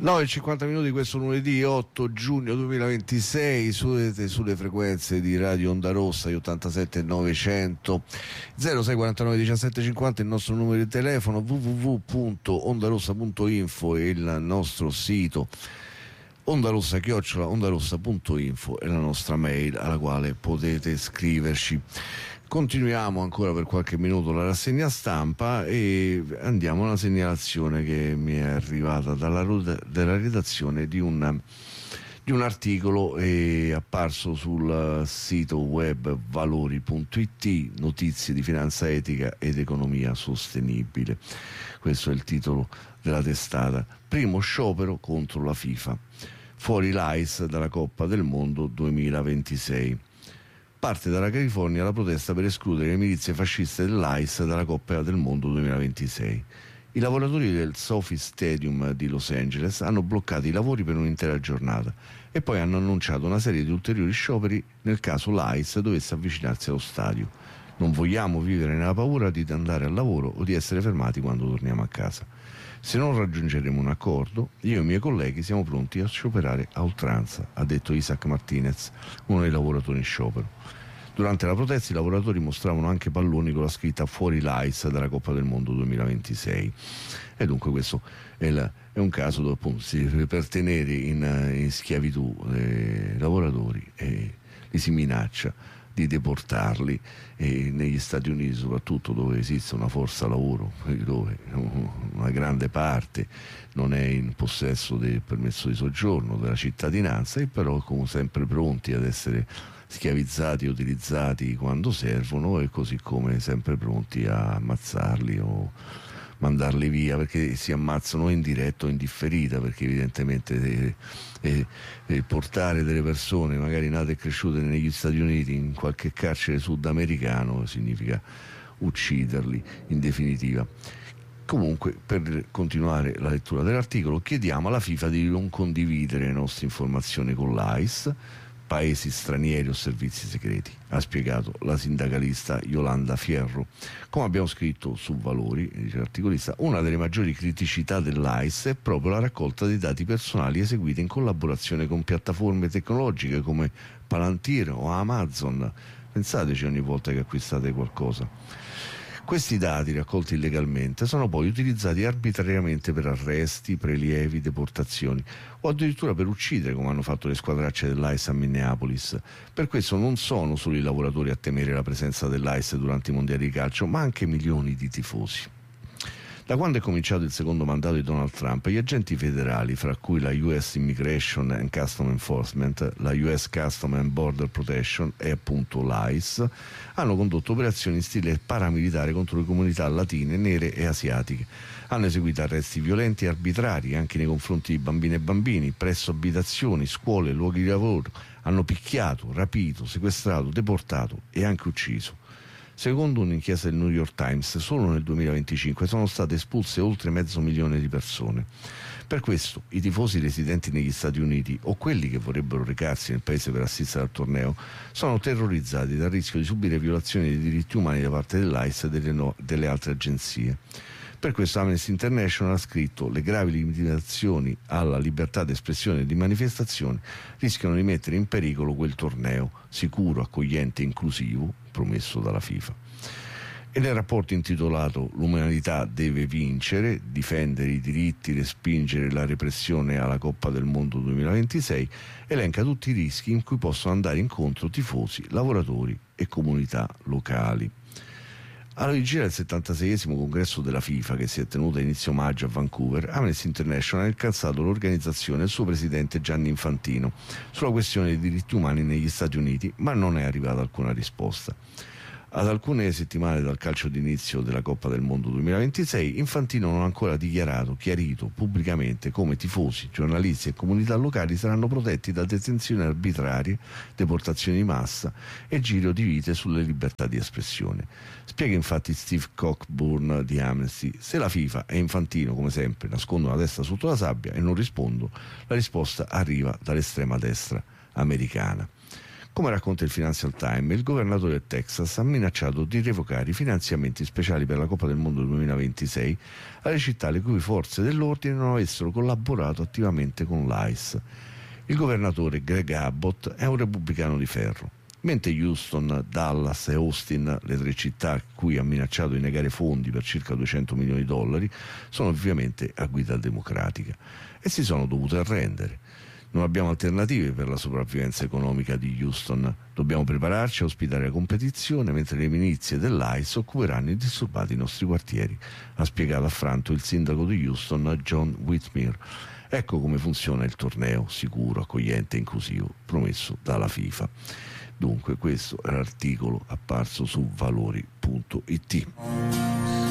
9:50 minuti, questo lunedì 8 giugno 2026 sulle frequenze di Radio Onda Rossa 87 900 0649 1750 il nostro numero di telefono, www.ondarossa.info è il nostro sito, ondarossa@ondarossa.info è la nostra mail alla quale potete scriverci. Continuiamo ancora per qualche minuto la rassegna stampa e andiamo a una segnalazione che mi è arrivata dalla redazione di un articolo apparso sul sito web valori.it, notizie di finanza etica ed economia sostenibile. Questo è il titolo della testata. Primo sciopero contro la FIFA. Fuori l'AIS dalla Coppa del Mondo 2026. Parte dalla California la protesta per escludere le milizie fasciste dell'AIS dalla Coppa del Mondo 2026. I lavoratori del SoFi Stadium di Los Angeles hanno bloccato i lavori per un'intera giornata e poi hanno annunciato una serie di ulteriori scioperi nel caso l'AIS dovesse avvicinarsi allo stadio. Non vogliamo vivere nella paura di andare al lavoro o di essere fermati quando torniamo a casa. Se non raggiungeremo un accordo, io e i miei colleghi siamo pronti a scioperare a oltranza, ha detto Isaac Martinez, uno dei lavoratori in sciopero. Durante la protesta i lavoratori mostravano anche palloni con la scritta "Fuori l'AIS dalla Coppa del Mondo 2026". E dunque questo è un caso dove appunto per tenere in schiavitù i lavoratori li si minaccia di deportarli, e negli Stati Uniti soprattutto, dove esiste una forza lavoro dove una grande parte non è in possesso del permesso di soggiorno, della cittadinanza, e però come sempre pronti ad essere schiavizzati e utilizzati quando servono, e così come sempre pronti a ammazzarli o mandarli via, perché si ammazzano in diretta o in differita, perché evidentemente portare delle persone magari nate e cresciute negli Stati Uniti in qualche carcere sudamericano significa ucciderli in definitiva. Comunque, per continuare la lettura dell'articolo, chiediamo alla FIFA di non condividere le nostre informazioni con l'AIS, paesi stranieri o servizi segreti, ha spiegato la sindacalista Yolanda Fierro. Come abbiamo scritto su Valori, dice l'articolista, una delle maggiori criticità dell'AIS è proprio la raccolta dei dati personali eseguita in collaborazione con piattaforme tecnologiche come Palantir o Amazon. Pensateci ogni volta che acquistate qualcosa. Questi dati raccolti illegalmente sono poi utilizzati arbitrariamente per arresti, prelievi, deportazioni o addirittura per uccidere, come hanno fatto le squadracce dell'AIS a Minneapolis. Per questo non sono solo i lavoratori a temere la presenza dell'AIS durante i mondiali di calcio, ma anche milioni di tifosi. Da quando è cominciato il secondo mandato di Donald Trump, gli agenti federali, fra cui la US Immigration and Custom Enforcement, la US Custom and Border Protection e appunto l'AIS, hanno condotto operazioni in stile paramilitare contro le comunità latine, nere e asiatiche. Hanno eseguito arresti violenti e arbitrari anche nei confronti di bambine e bambini, presso abitazioni, scuole, luoghi di lavoro. Hanno picchiato, rapito, sequestrato, deportato e anche ucciso. Secondo un'inchiesta del New York Times, solo nel 2025 sono state espulse oltre 500.000 di persone. Per questo i tifosi residenti negli Stati Uniti o quelli che vorrebbero recarsi nel paese per assistere al torneo sono terrorizzati dal rischio di subire violazioni dei diritti umani da parte dell'AIS e delle altre agenzie. Per questo Amnesty International ha scritto: le gravi limitazioni alla libertà d'espressione e di manifestazione rischiano di mettere in pericolo quel torneo sicuro, accogliente e inclusivo promesso dalla FIFA. E nel rapporto intitolato "L'umanità deve vincere, difendere i diritti, respingere la repressione alla Coppa del Mondo 2026", elenca tutti i rischi in cui possono andare incontro tifosi, lavoratori e comunità locali. Alla vigilia del 76esimo congresso della FIFA, che si è tenuto a inizio maggio a Vancouver, Amnesty International ha incalzato l'organizzazione e il suo presidente Gianni Infantino sulla questione dei diritti umani negli Stati Uniti, ma non è arrivata alcuna risposta. Ad alcune settimane dal calcio d'inizio della Coppa del Mondo 2026, Infantino non ha ancora chiarito pubblicamente come tifosi, giornalisti e comunità locali saranno protetti da detenzioni arbitrarie, deportazioni di massa e giro di vite sulle libertà di espressione. Spiega infatti Steve Cockburn di Amnesty: se la FIFA e Infantino, come sempre, nascondono la testa sotto la sabbia e non rispondono, la risposta arriva dall'estrema destra americana. Come racconta il Financial Times, il governatore del Texas ha minacciato di revocare i finanziamenti speciali per la Coppa del Mondo 2026 alle città le cui forze dell'ordine non avessero collaborato attivamente con l'ICE. Il governatore Greg Abbott è un repubblicano di ferro, mentre Houston, Dallas e Austin, le 3 città a cui ha minacciato di negare fondi per circa 200 milioni di dollari, sono ovviamente a guida democratica e si sono dovute arrendere. Non abbiamo alternative per la sopravvivenza economica di Houston. Dobbiamo prepararci a ospitare la competizione mentre le milizie dell'ICE occuperanno indisturbati i nostri quartieri, ha spiegato affranto il sindaco di Houston, John Whitmer. Ecco come funziona il torneo sicuro, accogliente e inclusivo promesso dalla FIFA. Dunque questo è l'articolo apparso su valori.it.